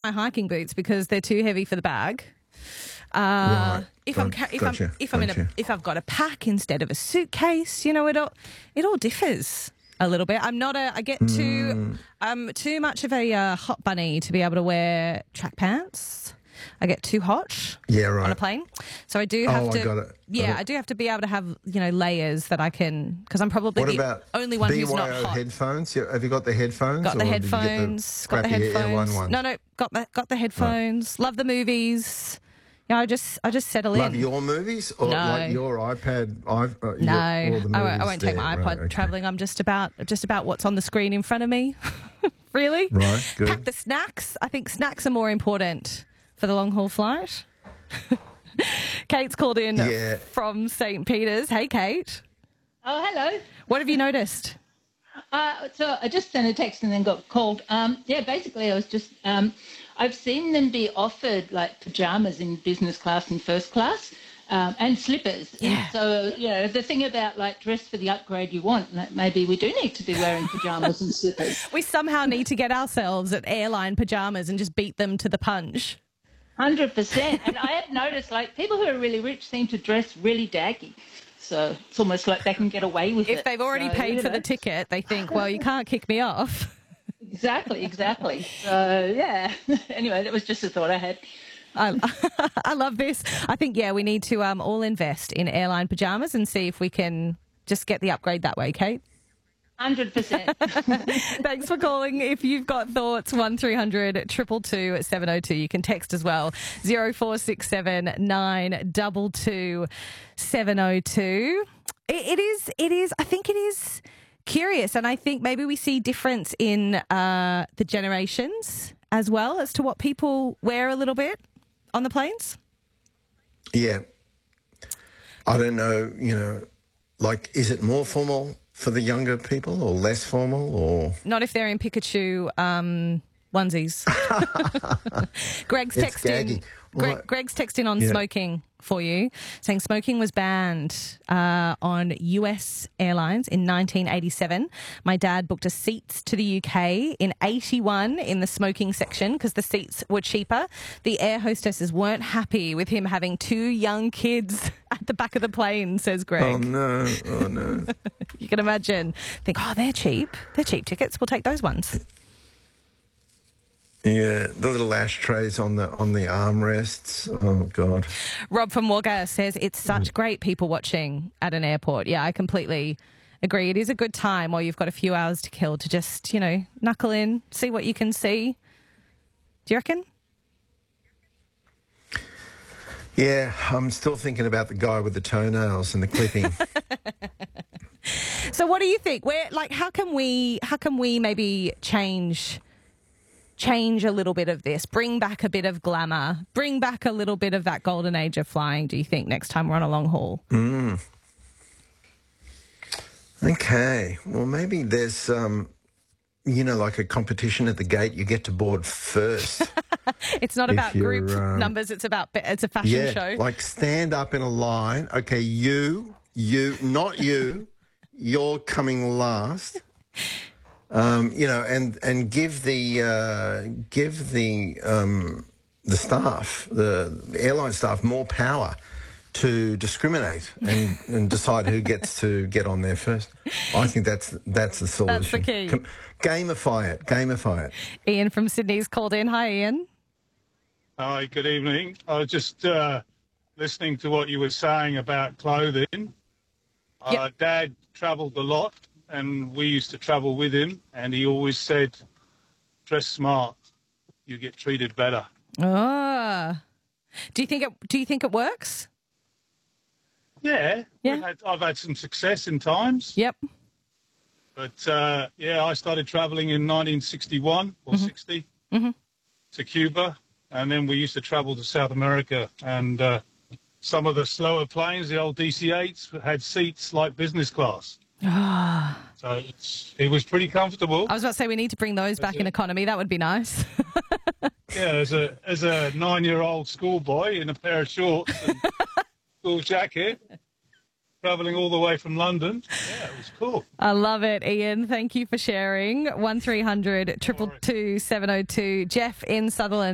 my hiking boots because they're too heavy for the bag. Right. If Gotcha. if I've got a pack instead of a suitcase, you know, it all differs a little bit. I get too much of a hot bunny to be able to wear track pants. I get too hot on a plane. So I do have to. I got it. I do have to be able to have, you know, layers that I can, because I'm probably What the about only one who's not BYO hot. headphones? Have you got the headphones? Got the or headphones. Did you get the Got the headphones. Airline No, got the headphones. Right. Love the movies. Yeah, I just settle in. Love your movies or like your iPad? No, I won't take my iPod travelling. I'm just about what's on the screen in front of me. Really? Right. Good. Pack the snacks. I think snacks are more important for the long haul flight. Kate's called in from St. Peter's. Hey, Kate. Oh, hello. What have you noticed? So I just sent a text and then got called. Basically I was just, I've seen them be offered like pajamas in business class and first class, and slippers. Yeah. And so, you know, the thing about like dress for the upgrade you want, like maybe we do need to be wearing pajamas and slippers. We somehow need to get ourselves at airline pajamas and just beat them to the punch. 100%. And I have noticed like people who are really rich seem to dress really daggy. So it's almost like they can get away with it. If they've already paid for the ticket, they think, well, you can't kick me off. Exactly. So, yeah. Anyway, that was just a thought I had. I love this. I think, we need to all invest in airline pajamas and see if we can just get the upgrade that way, Kate. 100%. Thanks for calling. If you've got thoughts, 1300 222 702. You can text as well, 0467 922 702. It is. I think it is curious, and I think maybe we see difference in the generations as well as to what people wear a little bit on the planes. Yeah. I don't know, you know, like, is it more formal for the younger people or less formal, or not if they're in Pikachu onesies? Greg's texting. Greg's texting on smoking for you, saying smoking was banned on US airlines in 1987. My dad booked a seats to the UK in 81 in the smoking section because the seats were cheaper. The air hostesses weren't happy with him having two young kids at the back of the plane, says Greg. Oh no. You can imagine. Think, they're cheap. They're cheap tickets. We'll take those ones. Yeah, the little ashtrays on the armrests. Oh, God. Rob from Wagga says it's such great people watching at an airport. Yeah, I completely agree. It is a good time while you've got a few hours to kill to just, you know, knuckle in, see what you can see. Do you reckon? Yeah, I'm still thinking about the guy with the toenails and the clipping. So what do you think? How can we maybe change a little bit of this, bring back a bit of glamour, bring back a little bit of that golden age of flying, do you think, next time we're on a long haul? Okay. Well, maybe there's, like a competition at the gate. You get to board first. It's not about group numbers. It's a fashion show. Like stand up in a line. Okay, you, not you. You're coming last. And give the staff, the airline staff, more power to discriminate and decide who gets to get on there first. I think that's the solution. That's the key. Gamify it. Ian from Sydney's called in. Hi, Ian. Hi, good evening. I was just listening to what you were saying about clothing. Yep. Dad travelled a lot, and we used to travel with him, and he always said, dress smart, you get treated better. Oh. Do you think it works? Yeah. I've had some success in times. Yep. But, I started travelling in 1961 or 60 to Cuba, and then we used to travel to South America, and some of the slower planes, the old DC-8s, had seats like business class. So it was pretty comfortable. I was about to say we need to bring those back in economy. That would be nice. Yeah, as a 9-year-old schoolboy in a pair of shorts and school jacket, travelling all the way from London. Yeah, it was cool. I love it, Ian. Thank you for sharing. 1300 222 702. Jeff in Sutherland.